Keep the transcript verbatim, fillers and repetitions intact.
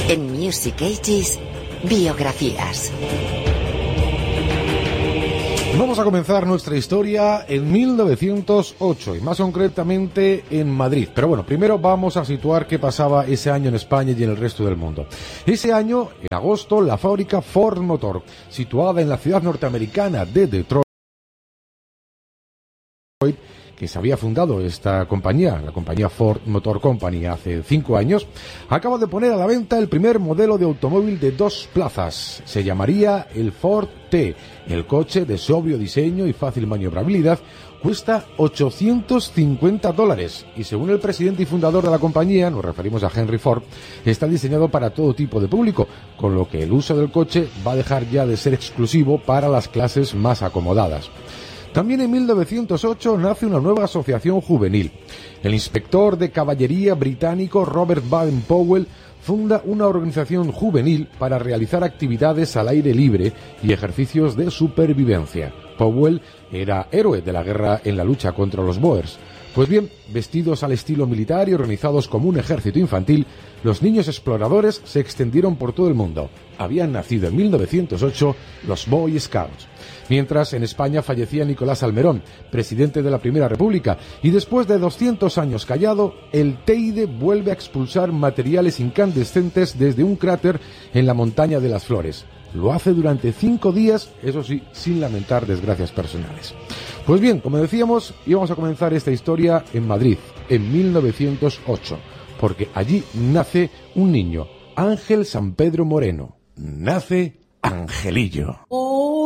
En Music Ages, biografías. Vamos a comenzar nuestra historia en mil novecientos ocho y más concretamente en Madrid. Pero bueno, primero vamos a situar qué pasaba ese año en España y en el resto del mundo. Ese año, en agosto, la fábrica Ford Motor, situada en la ciudad norteamericana de Detroit, que se había fundado esta compañía, la compañía Ford Motor Company, hace cinco años, acaba de poner a la venta el primer modelo de automóvil de dos plazas. Se llamaría el Ford T. El coche, de sobrio diseño y fácil maniobrabilidad, cuesta ochocientos cincuenta dólares y, según el presidente y fundador de la compañía, nos referimos a Henry Ford, está diseñado para todo tipo de público, con lo que el uso del coche va a dejar ya de ser exclusivo para las clases más acomodadas. También en mil novecientos ocho nace una nueva asociación juvenil. El inspector de caballería británico Robert Baden-Powell funda una organización juvenil para realizar actividades al aire libre y ejercicios de supervivencia. Powell era héroe de la guerra en la lucha contra los Boers. Pues bien, vestidos al estilo militar y organizados como un ejército infantil, los niños exploradores se extendieron por todo el mundo. Habían nacido en mil novecientos ocho los Boy Scouts. Mientras, en España fallecía Nicolás Almerón, presidente de la Primera República, y después de doscientos años callado, el Teide vuelve a expulsar materiales incandescentes desde un cráter en la montaña de las Flores. Lo hace durante cinco días, eso sí, sin lamentar desgracias personales. Pues bien, como decíamos, íbamos a comenzar esta historia en Madrid, en mil novecientos ocho, porque allí nace un niño, Ángel San Pedro Moreno. Nace Angelillo. Oh.